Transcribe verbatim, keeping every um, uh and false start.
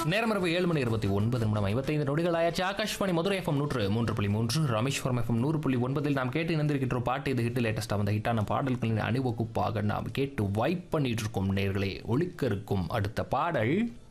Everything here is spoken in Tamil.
நேரம் இரவு ஏழு மணி இருபத்தி ஒன்பது நிமிடம் ஐம்பத்தைந்து நொடிகள் ஆயாச்சு. ஆகாஷ்வாணி மதுரை எஃப்எம் நூற்று மூன்று புள்ளி மூன்று, ராமேஸ்வரம் எஃப்எம் நூறு புள்ளி ஒன்பதில் நாம் கேட்டு இணைந்திருக்கின்ற பாட்டு இது ஹிட் லேட்டஸ்டாக வந்த ஹிட்டான பாடல்களின் அணிவகுப்பாக நாம் கேட்டு வைப் பண்ணிட்டு இருக்கோம் நேர்களே. ஒலிக்க இருக்கும் அடுத்த பாடல்